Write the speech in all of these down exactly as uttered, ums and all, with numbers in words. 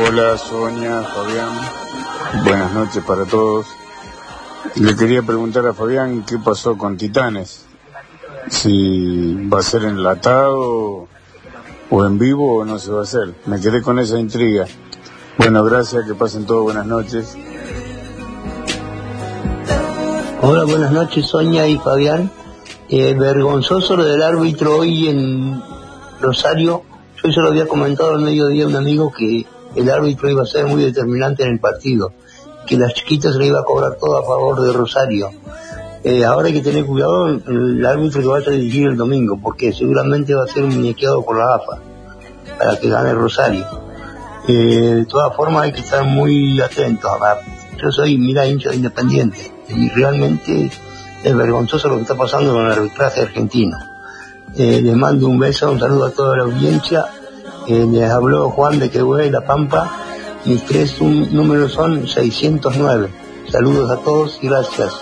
Hola Sonia, Fabián, buenas noches para todos. Le quería preguntar a Fabián qué pasó con Titanes, si va a ser enlatado o en vivo o no se va a hacer. Me quedé con esa intriga. Bueno, gracias, que pasen todos buenas noches. Hola, buenas noches Sonia y Fabián. Eh, vergonzoso lo del árbitro hoy en Rosario. Yo se lo había comentado al mediodía a un amigo que el árbitro iba a ser muy determinante en el partido, que las chiquitas se le iba a cobrar todo a favor de Rosario. Eh, ahora hay que tener cuidado el árbitro que vaya a dirigir el domingo, porque seguramente va a ser muñequeado por la A F A para que gane Rosario. Eh, de todas formas hay que estar muy atentos. Yo soy, mira, hincha de Independiente y realmente es vergonzoso lo que está pasando con el arbitraje argentino. Eh, les mando un beso, un saludo a toda la audiencia. Eh, les habló Juan de Quehue, La Pampa. Mis tres un, números son seiscientos nueve. Saludos a todos y gracias.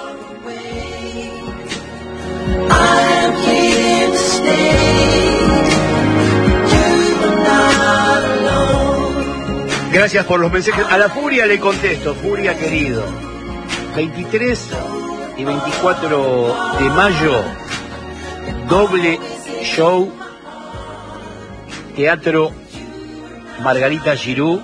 Gracias por los mensajes. A la Furia le contesto, Furia querido. veintitrés y veinticuatro de mayo, doble show, Teatro Margarita Xirgu,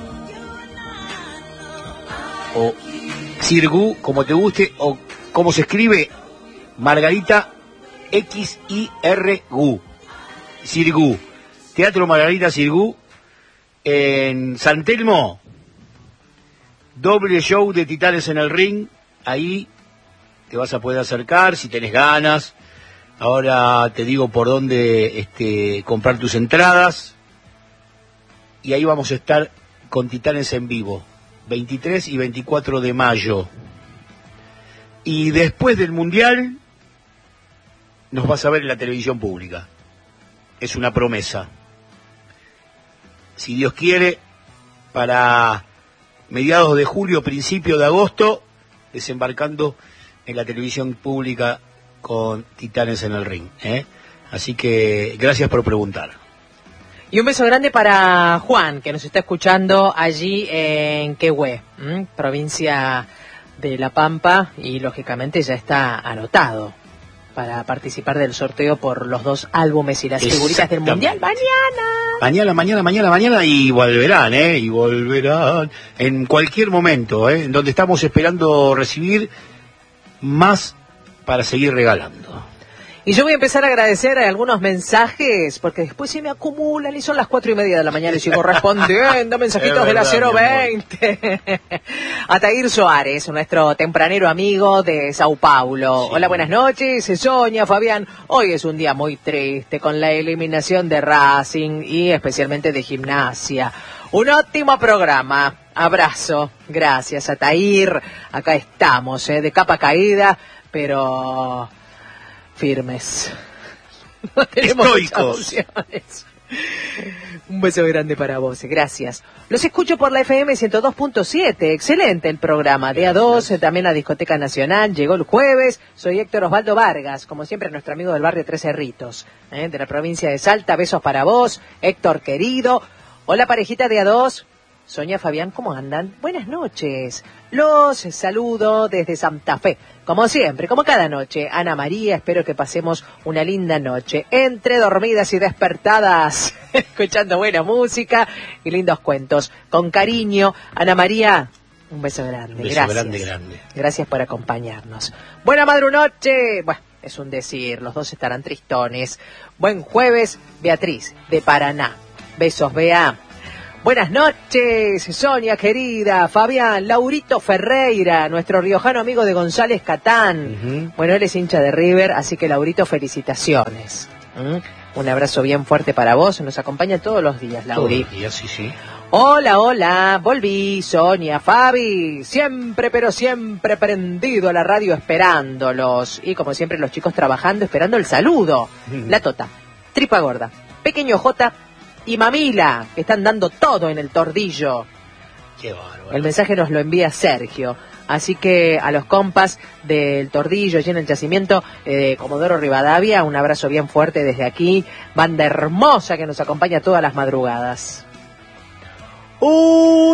o Xirgu, como te guste, o como se escribe, Margarita X I R G U, Xirgu, Teatro Margarita Xirgu, en San Telmo, doble show de Titanes en el Ring. Ahí te vas a poder acercar si tenés ganas. Ahora te digo por dónde este, comprar tus entradas. Y ahí vamos a estar con Titanes en vivo, veintitrés y veinticuatro de mayo. Y después del Mundial nos vas a ver en la televisión pública. Es una promesa. Si Dios quiere, para mediados de julio, principio de agosto, desembarcando en la televisión pública con Titanes en el Ring, ¿eh? Así que gracias por preguntar. Y un beso grande para Juan, que nos está escuchando allí en Quehue, ¿m? provincia de La Pampa, y lógicamente ya está anotado para participar del sorteo por los dos álbumes y las figuritas del Mundial. Mañana. Mañana, mañana, mañana, mañana, y volverán, ¿eh? Y volverán en cualquier momento, ¿eh? En donde estamos esperando recibir más para seguir regalando. Y yo voy a empezar a agradecer a algunos mensajes, porque después se me acumulan y son las cuatro y media de la mañana y sigo respondiendo mensajitos verdad, de la cero veinte. Atair Soares, nuestro tempranero amigo de Sao Paulo. Sí. Hola, buenas noches, Sonia, Fabián. Hoy es un día muy triste con la eliminación de Racing y especialmente de Gimnasia. Un ótimo programa. Abrazo. Gracias, Atair. Acá estamos, ¿eh? de capa caída, pero firmes. No tenemos muchas opciones. Un beso grande para vos, gracias. Los escucho por la F M ciento dos punto siete, excelente el programa. De A dos, también la Discoteca Nacional, llegó el jueves. Soy Héctor Osvaldo Vargas, como siempre nuestro amigo del barrio Tres Cerritos, ¿eh? de la provincia de Salta. Besos para vos, Héctor querido. Hola parejita de A dos. Sonia, Fabián, ¿cómo andan? Buenas noches. Los saludo desde Santa Fe. Como siempre, como cada noche, Ana María, espero que pasemos una linda noche. Entre dormidas y despertadas, escuchando buena música y lindos cuentos. Con cariño, Ana María, un beso grande. Un beso Gracias. grande, grande. Gracias por acompañarnos. Buena madrunoche. Bueno, es un decir, los dos estarán tristones. Buen jueves, Beatriz, de Paraná. Besos, Bea. Buenas noches, Sonia querida, Fabián, Laurito Ferreira, nuestro riojano amigo de González Catán. Uh-huh. Bueno, él es hincha de River, así que Laurito, felicitaciones. ¿Mm? Un abrazo bien fuerte para vos, nos acompaña todos los días, Lauri. Todos los días, sí, sí. Hola, hola, volví, Sonia, Fabi, siempre, pero siempre prendido a la radio esperándolos. Y como siempre los chicos trabajando, esperando el saludo. Uh-huh. La Tota, Tripa Gorda, Pequeño J y Mamila, que están dando todo en el Tordillo. Qué bárbaro. El mensaje nos lo envía Sergio. Así que a los compas del Tordillo y en el yacimiento de eh, Comodoro Rivadavia, un abrazo bien fuerte desde aquí. Banda hermosa que nos acompaña todas las madrugadas. Un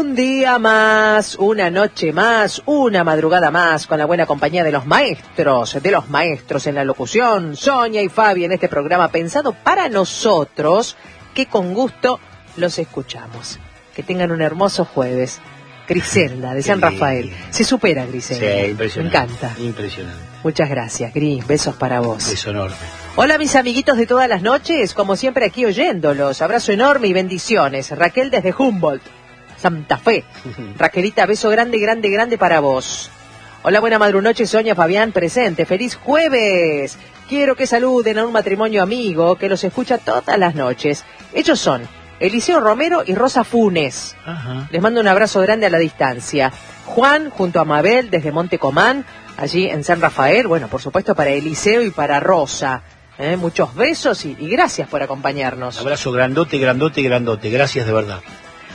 Un día más, una noche más, una madrugada más, con la buena compañía de los maestros, de los maestros en la locución, Sonia y Fabi en este programa pensado para nosotros, que con gusto los escuchamos. Que tengan un hermoso jueves. Griselda, de San Rafael. Se supera, Griselda. Sí, impresionante. Me encanta. Impresionante. Muchas gracias, Gris. Besos para vos. Beso enorme. Hola, mis amiguitos de todas las noches. Como siempre, aquí oyéndolos. Abrazo enorme y bendiciones. Raquel desde Humboldt, Santa Fe. Raquelita, beso grande, grande, grande para vos. Hola, buena madrunoche, Sonia, Fabián, presente. ¡Feliz jueves! Quiero que saluden a un matrimonio amigo que los escucha todas las noches. Ellos son Eliseo Romero y Rosa Funes. Ajá. Les mando un abrazo grande a la distancia. Juan, junto a Mabel, desde Monte Comán, allí en San Rafael. Bueno, por supuesto, para Eliseo y para Rosa. ¿Eh? Muchos besos y, y gracias por acompañarnos. Un abrazo grandote, grandote, grandote. Gracias de verdad.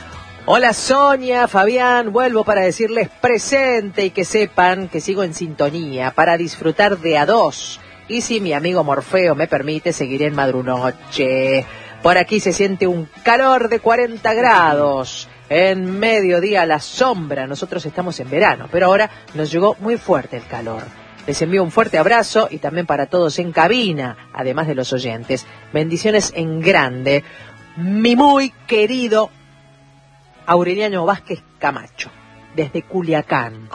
Hola Sonia, Fabián, vuelvo para decirles presente y que sepan que sigo en sintonía para disfrutar de a dos. Y si mi amigo Morfeo me permite, seguiré en Madrunoche. Por aquí se siente un calor de cuarenta grados. En mediodía a la sombra, nosotros estamos en verano, pero ahora nos llegó muy fuerte el calor. Les envío un fuerte abrazo y también para todos en cabina, además de los oyentes. Bendiciones en grande. Mi muy querido Aureliano Vázquez Camacho, desde Culiacán,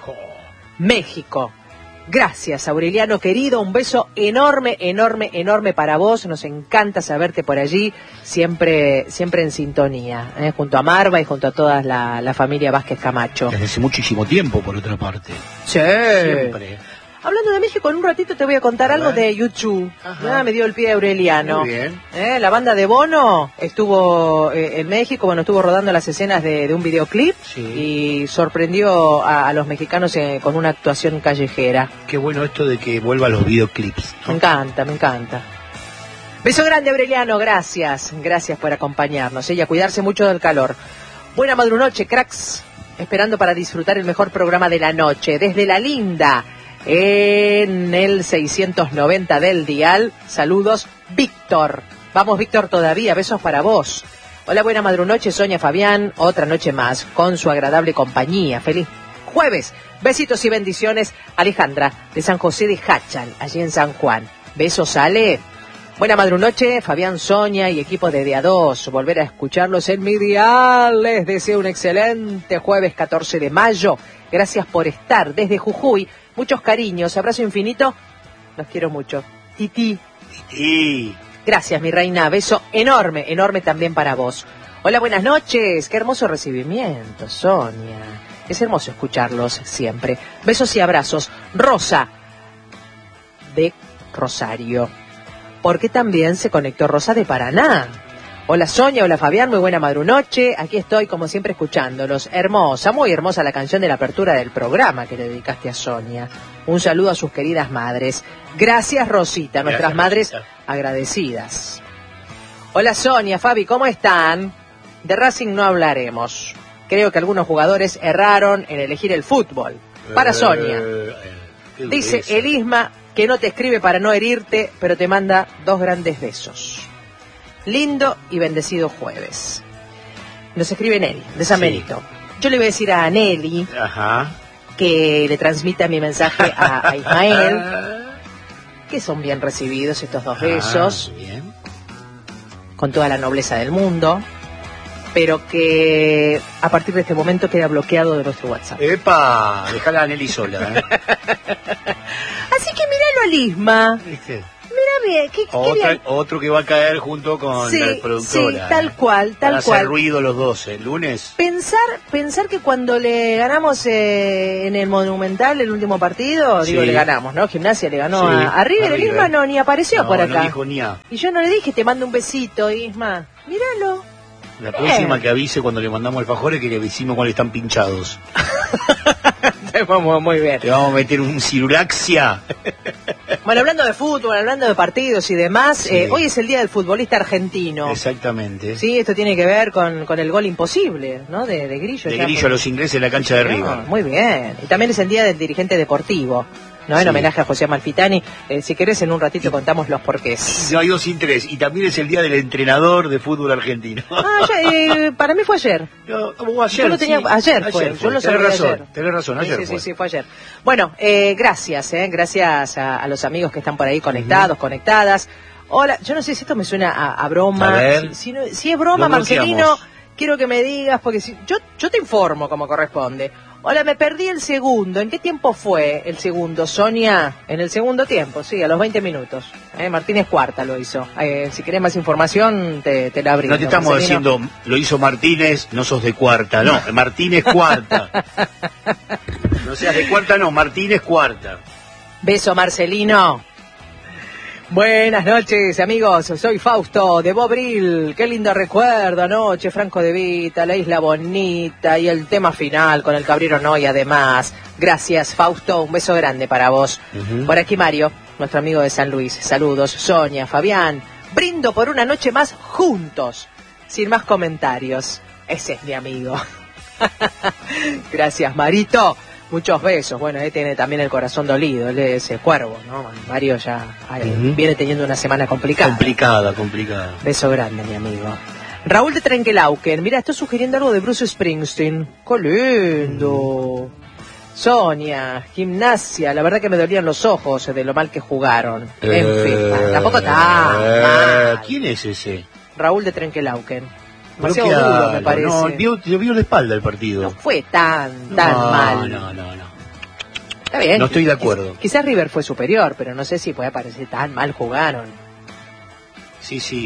México. Gracias, Aureliano querido, un beso enorme, enorme, enorme para vos. Nos encanta saberte por allí, siempre siempre en sintonía, ¿eh? Junto a Marva y junto a toda la, la familia Vázquez Camacho. Desde hace muchísimo tiempo, por otra parte. Sí. Siempre. Hablando de México, en un ratito te voy a contar a algo de YouTube. Ah, me dio el pie Aureliano. Muy bien. ¿Eh? La banda de Bono estuvo eh, en México, bueno, estuvo rodando las escenas de, de un videoclip. Sí. Y sorprendió a, a los mexicanos eh, con una actuación callejera. Qué bueno esto de que vuelva a los videoclips, ¿no? Me encanta, me encanta. Beso grande, Aureliano, gracias. Gracias por acompañarnos ¿eh? Y a cuidarse mucho del calor. Buena madrunoche, cracks. Esperando para disfrutar el mejor programa de la noche. Desde La Linda, en el seiscientos noventa del dial, saludos, Víctor. Vamos, Víctor, todavía, besos para vos. Hola, buena madrunoche, Sonia, Fabián, otra noche más, con su agradable compañía. Feliz jueves, besitos y bendiciones, Alejandra, de San José de Hachal, allí en San Juan. Besos, Ale. Buena madrunoche, Fabián, Sonia y equipo de D A dos. Volver a escucharlos en mi dial. Les deseo un excelente jueves catorce de mayo. Gracias por estar desde Jujuy. Muchos cariños, abrazo infinito. Los quiero mucho. Titi. Titi. Gracias, mi reina. Beso enorme, enorme también para vos. Hola, buenas noches. Qué hermoso recibimiento, Sonia. Es hermoso escucharlos siempre. Besos y abrazos. Rosa, de Rosario. Porque también se conectó Rosa de Paraná. Hola Sonia, hola Fabián, muy buena madrunoche. Aquí estoy como siempre escuchándolos. Hermosa, muy hermosa la canción de la apertura del programa que le dedicaste a Sonia. Un saludo a sus queridas madres. Gracias Rosita, Gracias, nuestras madres Rosita. Agradecidas. Hola Sonia, Fabi, ¿cómo están? De Racing no hablaremos. Creo que algunos jugadores erraron en elegir el fútbol. Para eh, Sonia. Eh, Dice Elisma que no te escribe para no herirte, pero te manda dos grandes besos. Lindo y bendecido jueves. Nos escribe Nelly, de San Benito. Sí. Yo le voy a decir a Nelly Ajá. que le transmita mi mensaje a, a Ismael, que son bien recibidos estos dos besos, ah, bien. Con toda la nobleza del mundo, pero que a partir de este momento queda bloqueado de nuestro WhatsApp. ¡Epa! Dejala a Nelly sola, ¿eh? Así que míralo a Lisma. ¿Viste? Mira bien, ¿qué, Otra, qué bien? Otro que va a caer junto con sí, la productora. Sí, tal cual, tal Van a cual. hacer ruido los dos, el lunes. Pensar, pensar que cuando le ganamos eh, en el Monumental el último partido, sí. digo, le ganamos, ¿no? Gimnasia le ganó sí, a, a River, el Isma no ni apareció no, por acá. No dijo ni a. Y yo no le dije, te mando un besito, Isma. Míralo. La próxima eh. que avise cuando le mandamos alfajores que le decimos cuando están pinchados. Vamos, muy bien. Te vamos a meter un cirulaxia. Bueno, hablando de fútbol, hablando de partidos y demás, sí. eh, hoy es el día del futbolista argentino. Exactamente. Sí, esto tiene que ver con, con el gol imposible, ¿no? De, de Grillo. De Grillo a los ingleses en la cancha de River. No, muy bien. Y también es el día del dirigente deportivo. ¿no? En Sí. homenaje a José Amalfitani. Eh, si querés, en un ratito contamos los porqués. No hay dos sin tres. Y también es el día del entrenador de fútbol argentino. Ah, ya, eh, para mí fue ayer. No, como ayer. Yo lo tenía, sí. ayer fue, yo lo Tenés saludé razón, ayer. tenés razón, ayer sí, sí, fue. sí, sí, fue ayer. Bueno, eh, gracias, eh, gracias a, a los amigos que están por ahí conectados, uh-huh. conectadas. Hola, yo no sé si esto me suena a, a broma. A ver. Si, si, no, si es broma, Marcelino, quiero que me digas, porque si, yo, yo te informo como corresponde. Hola, me perdí el segundo. ¿En qué tiempo fue el segundo, Sonia? En el segundo tiempo, sí, a los veinte minutos. Eh, Martínez Cuarta lo hizo. Eh, si querés más información, te, te la brindo. No te estamos Marcelino. diciendo, lo hizo Martínez, no sos de Cuarta, no, Martínez Cuarta. No seas de Cuarta, no, Martínez Cuarta. Beso, Marcelino. Buenas noches, amigos. Soy Fausto de Bobril. Qué lindo recuerdo anoche, Franco de Vita, la Isla Bonita y el tema final con el Cabrero Noy, además. Gracias, Fausto. Un beso grande para vos. Uh-huh. Por aquí Mario, nuestro amigo de San Luis. Saludos. Sonia, Fabián. Brindo por una noche más juntos. Sin más comentarios. Ese es mi amigo. Gracias, Marito. Muchos besos. Bueno, él tiene también el corazón dolido, él es el cuervo, ¿no? Mario ya uh-huh. viene teniendo una semana complicada. Complicada, complicada. Beso grande, mi amigo. Raúl de Trenkelauken, mira, estoy sugiriendo algo de Bruce Springsteen. ¡Qué lindo! Uh-huh. Sonia, Gimnasia, la verdad que me dolían los ojos de lo mal que jugaron. Eh, en fin, tampoco tan eh, mal. ¿Quién es ese? Raúl de Trenkelauken. Demasiado duro, me parece. No, vio, vio la espalda el partido. No fue tan, tan no, mal. No, no, no. Está bien. No estoy de acuerdo. Quizás River fue superior, pero no sé si puede parecer tan mal jugaron. Sí, sí.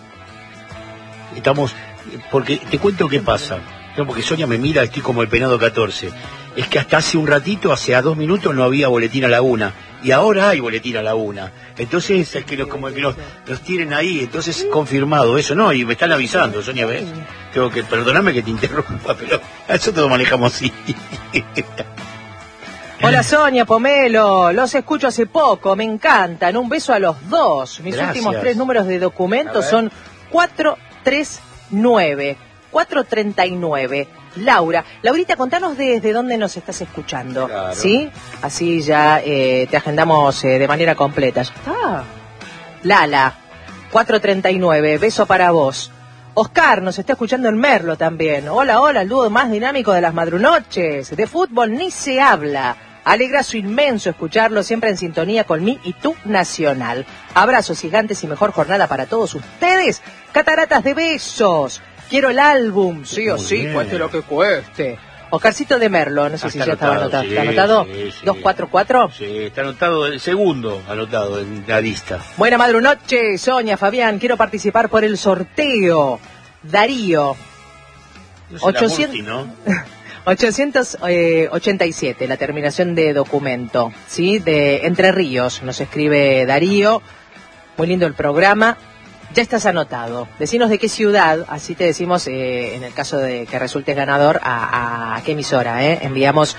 Estamos... Porque te cuento qué pasa. No, porque Sonia me mira, estoy como el penado catorce. Es que hasta hace un ratito, hace a dos minutos, no había boletín a la una. Y ahora hay boletín a la una. Entonces, es que los, como que los, los tienen ahí. Entonces, confirmado eso, ¿no? Y me están avisando, Sonia, ¿ves? Tengo que, perdóname que te interrumpa, pero eso todo manejamos así. Hola, Sonia, Pomelo. Los escucho hace poco, me encantan. Un beso a los dos. Mis Gracias. Últimos tres números de documentos son cuatro tres nueve. cuatro treinta y nueve. Laura, Laurita, contanos desde dónde nos estás escuchando, claro. ¿Sí? Así ya eh, te agendamos eh, de manera completa. Ya está. Lala, cuatro treinta y nueve, beso para vos. Oscar nos está escuchando en Merlo también. Hola, hola, el dúo más dinámico de las madrunoches. De fútbol ni se habla. Alegrazo inmenso escucharlo siempre en sintonía con mí y tu Nacional. Abrazos gigantes y mejor jornada para todos ustedes. Cataratas de besos. Quiero el álbum, sí o sí, cueste lo que cueste. Oscarcito de Merlo, no sé ah, si ya estaba anotado. Sí, ¿Está anotado? Sí, sí. ¿dos cuatro cuatro? Sí, está anotado, el segundo anotado en la lista. Buena madrunoche, Sonia, Fabián, quiero participar por el sorteo. Darío. No ochocientos, Murti, ¿no? ochocientos ochenta y siete, la terminación de documento, ¿sí? De Entre Ríos, nos escribe Darío. Muy lindo el programa. Ya estás anotado. Decinos de qué ciudad, así te decimos, eh, en el caso de que resultes ganador, a, a, a qué emisora, ¿eh? Enviamos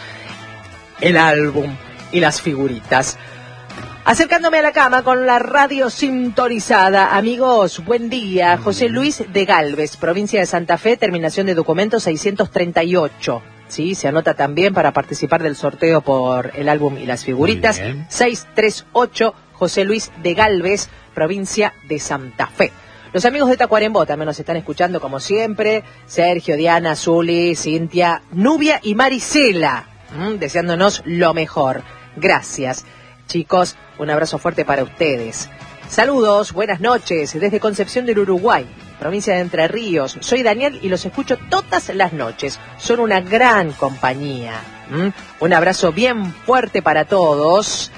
el álbum y las figuritas. Acercándome a la cama con la radio sintonizada. Amigos, buen día. José Luis de Galvez, provincia de Santa Fe, terminación de documento seiscientos treinta y ocho. Sí, se anota también para participar del sorteo por el álbum y las figuritas. seiscientos treinta y ocho, José Luis de Galvez, provincia de Santa Fe. Los amigos de Tacuarembó también nos están escuchando como siempre. Sergio, Diana, Zuli, Cintia, Nubia y Marisela, ¿m? deseándonos lo mejor. Gracias, chicos. Un abrazo fuerte para ustedes. Saludos, buenas noches, desde Concepción del Uruguay, provincia de Entre Ríos. Soy Daniel y los escucho todas las noches. Son una gran compañía. ¿m? Un abrazo bien fuerte para todos.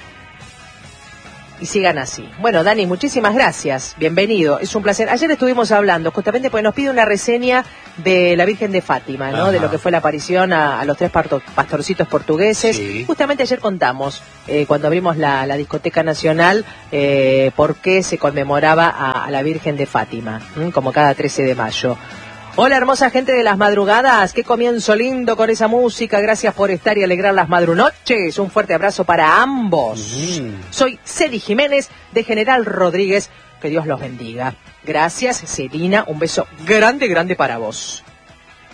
Y sigan así. Bueno, Dani, muchísimas gracias. Bienvenido. Es un placer. Ayer estuvimos hablando, justamente porque nos pide una reseña de la Virgen de Fátima, ¿no? Ajá. De lo que fue la aparición a, a los tres parto, pastorcitos portugueses. Sí. Justamente ayer contamos, eh, cuando abrimos la, la Discoteca Nacional, eh, por qué se conmemoraba a, a la Virgen de Fátima, ¿m? Como cada trece de mayo. Hola, hermosa gente de las madrugadas, qué comienzo lindo con esa música, gracias por estar y alegrar las madrunoches, un fuerte abrazo para ambos. Uh-huh. Soy Celi Jiménez de General Rodríguez, que Dios los bendiga. Gracias, Celina, un beso grande, grande para vos.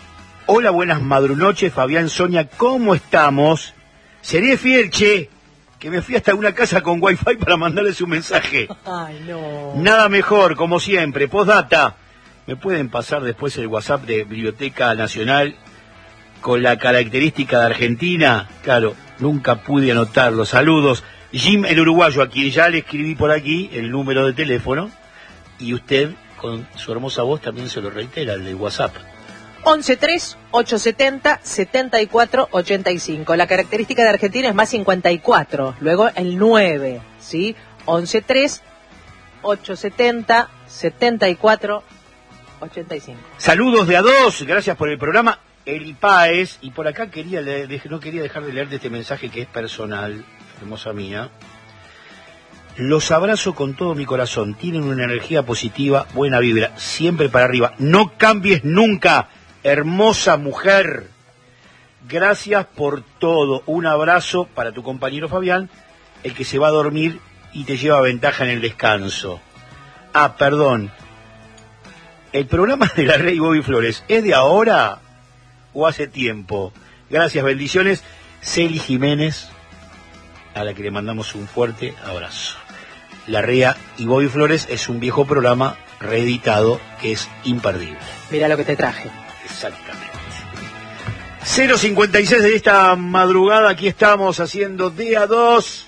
Hola, buenas madrunoches, Fabián, Sonia, ¿cómo estamos? Seré fiel, che. que me fui hasta una casa con wifi para mandarles un mensaje. Ay, no. Nada mejor, como siempre. Postdata, ¿me pueden pasar después el WhatsApp de Biblioteca Nacional con la característica de Argentina? Claro, nunca pude anotarlo. Saludos. Jim, el uruguayo, a quien ya le escribí por aquí el número de teléfono, y usted, con su hermosa voz, también se lo reitera, el de WhatsApp. once tres ochocientos setenta setenta y cuatro ochenta y cinco. La característica de Argentina es más cincuenta y cuatro, luego el nueve, ¿sí? once tres ochocientos setenta setenta y cuatro ochenta y cinco. Saludos de a dos, gracias por el programa. Eli Páez, y por acá quería le, no quería dejar de leerte este mensaje que es personal, hermosa mía. Los abrazo con todo mi corazón, tienen una energía positiva, buena vibra, siempre para arriba, no cambies nunca, hermosa mujer. Gracias por todo, un abrazo para tu compañero Fabián, el que se va a dormir y te lleva ventaja en el descanso. Ah, perdón, ¿el programa de la Rey Bobby Flores es de ahora o hace tiempo? Gracias, bendiciones. Celi Jiménez, a la que le mandamos un fuerte abrazo. La Rea y Bobby Flores es un viejo programa reeditado que es imperdible. Mira lo que te traje. Exactamente. cero cincuenta y seis de esta madrugada, aquí estamos haciendo D A dos,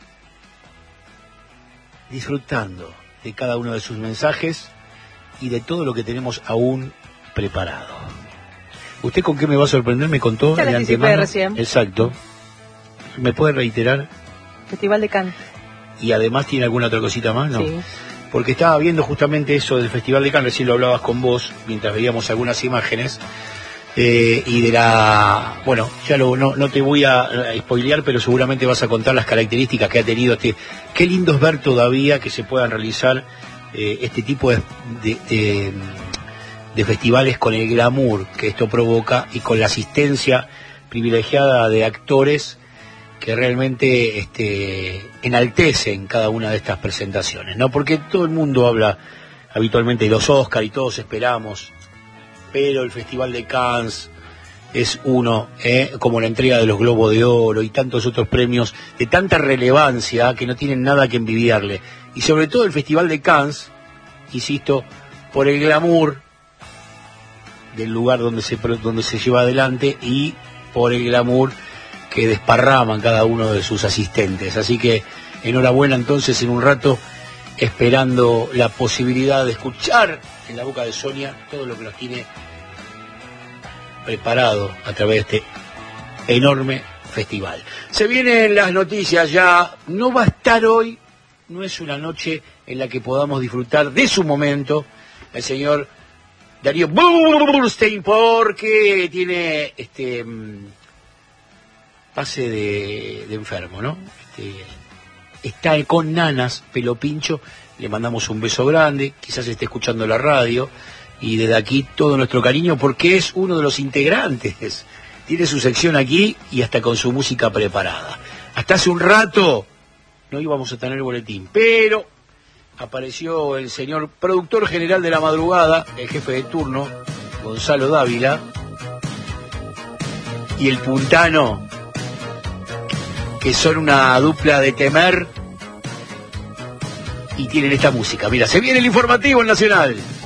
disfrutando de cada uno de sus mensajes y de todo lo que tenemos aún preparado. ¿Usted con qué me va a sorprender? Me contó de antemano. Recién. Exacto. ¿Me puede reiterar? Festival de Cannes. Y además tiene alguna otra cosita más, ¿no? Sí. Porque estaba viendo justamente eso del Festival de Cannes, recién lo hablabas con vos, mientras veíamos algunas imágenes, eh, y de la... Bueno, ya lo, no, no te voy a, a spoilear, pero seguramente vas a contar las características que ha tenido este... Qué lindo es ver todavía que se puedan realizar eh, este tipo de, de, de, de festivales con el glamour que esto provoca y con la asistencia privilegiada de actores que realmente este, enaltecen cada una de estas presentaciones, ¿no? Porque todo el mundo habla habitualmente de los Oscar y todos esperamos, pero el Festival de Cannes es uno, ¿eh? Como la entrega de los Globos de Oro y tantos otros premios de tanta relevancia que no tienen nada que envidiarle. Y sobre todo el Festival de Cannes, insisto, por el glamour del lugar donde se, donde se lleva adelante y por el glamour que desparraman cada uno de sus asistentes. Así que enhorabuena entonces, en un rato, esperando la posibilidad de escuchar en la boca de Sonia todo lo que nos tiene preparado a través de este enorme festival. Se vienen las noticias ya, no va a estar hoy, no es una noche en la que podamos disfrutar de su momento el señor Darío Burstein, porque tiene este... pase de, de enfermo, ¿no? Este, está con nanas, pelo pincho, le mandamos un beso grande, quizás esté escuchando la radio, y desde aquí todo nuestro cariño, porque es uno de los integrantes, tiene su sección aquí y hasta con su música preparada. Hasta hace un rato no íbamos a tener boletín, pero apareció el señor productor general de la madrugada, el jefe de turno, Gonzalo Dávila, y el puntano, que son una dupla de temer y tienen esta música. Mira, se viene el informativo en Nacional.